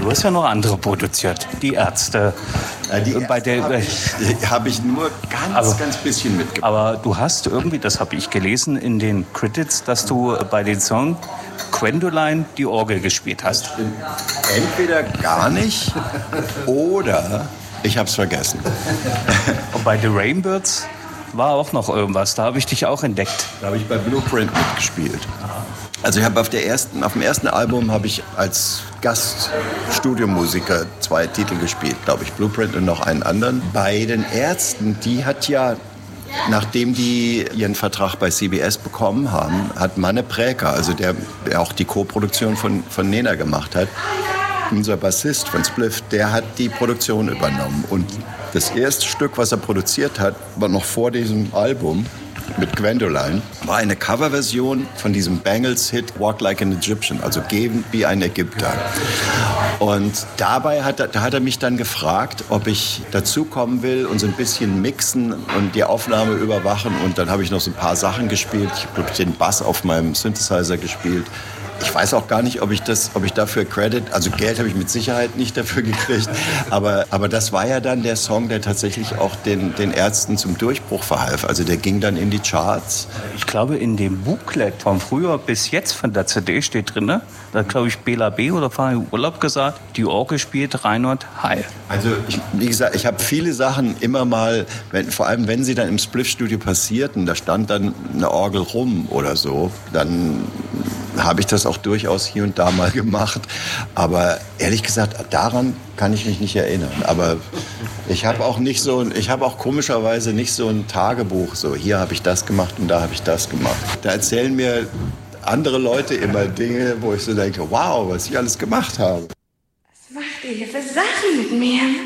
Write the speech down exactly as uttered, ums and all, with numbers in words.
du hast ja noch andere produziert. Die Ärzte. Ja, die bei der habe ich, hab ich nur ganz, aber, ganz bisschen mitgebracht. Aber du hast irgendwie, das habe ich gelesen in den Credits, dass du bei den Song Gwendoline die Orgel gespielt hast. Entweder gar nicht oder ich habe es vergessen. Und bei The Rainbirds war auch noch irgendwas, da habe ich dich auch entdeckt. Da habe ich bei Blueprint mitgespielt. Also ich habe auf der ersten, auf dem ersten Album habe ich als Gaststudiomusiker zwei Titel gespielt, glaube ich, Blueprint und noch einen anderen. Bei den Ärzten, die hat ja, nachdem die ihren Vertrag bei C B S bekommen haben, hat Manne Präker, also der, der auch die Co-Produktion von, von Nena gemacht hat, unser Bassist von Spliff, der hat die Produktion übernommen. Und das erste Stück, was er produziert hat, war noch vor diesem Album mit Gwendoline, war eine Coverversion von diesem Bangles-Hit Walk Like an Egyptian, also Gehen wie ein Ägypter. Und dabei hat er, da hat er mich dann gefragt, ob ich dazukommen will und so ein bisschen mixen und die Aufnahme überwachen. Und dann habe ich noch so ein paar Sachen gespielt. Ich habe den Bass auf meinem Synthesizer gespielt. Ich weiß auch gar nicht, ob ich, das, ob ich dafür Credit, also Geld habe ich mit Sicherheit nicht dafür gekriegt, aber, aber das war ja dann der Song, der tatsächlich auch den, den Ärzten zum Durchbruch verhalf. Also der ging dann in die Charts. Ich glaube, in dem Booklet von früher bis jetzt von der C D steht drin, da hat, glaube ich, Bela B. oder Farin Urlaub gesagt, die Orgel spielt Reinhard Heil. Also ich, wie gesagt, ich habe viele Sachen immer mal, wenn, vor allem wenn sie dann im Spliff-Studio passierten, da stand dann eine Orgel rum oder so, dann habe ich das auch durchaus hier und da mal gemacht. Aber ehrlich gesagt, daran kann ich mich nicht erinnern. Aber ich habe auch nicht so, ich habe auch komischerweise nicht so ein Tagebuch, so hier habe ich das gemacht und da habe ich das gemacht. Da erzählen mir andere Leute immer Dinge, wo ich so denke, wow, was ich alles gemacht habe. Was macht ihr hier für Sachen mit mir?